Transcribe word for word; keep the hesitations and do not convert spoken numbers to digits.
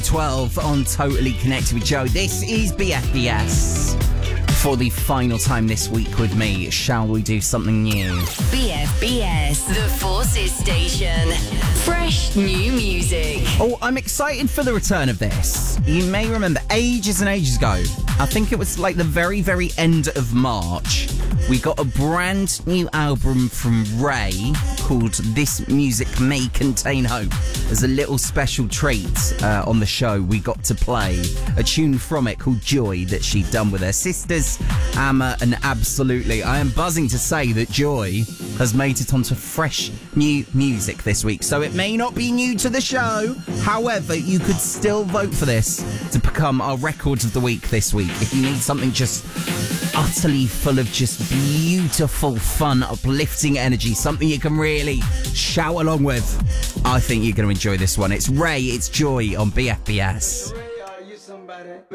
twelve on Totally Connected with Joe. This is B F B S. For the final time this week with me, shall we do something new? B F B S, the Forces Station. Fresh new music. Oh, I'm excited for the return of this. You may remember ages and ages ago, I think it was like the very, very end of March, we got a brand new album from Ray called This Music May Contain Hope. As a little special treat uh, on the show, we got to play a tune from it called Joy that she'd done with her sisters, Amma and Absolutely. I am buzzing to say that Joy has made it onto fresh new music this week, so it may not be new to the show. However, you could still vote for this to become our Records of the Week this week. If you need something just utterly full of just beautiful, fun, uplifting energy, something you can really shout along with, I think you're going to enjoy this one. It's Ray, it's Joy on B F B S.